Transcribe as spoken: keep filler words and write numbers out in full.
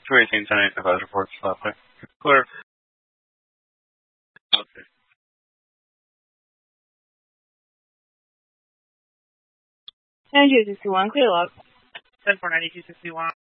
two eighteen, ten eight, advise reports. Okay. Clear. Okay. ten two sixty one, clear log. ten four ninety two sixty one.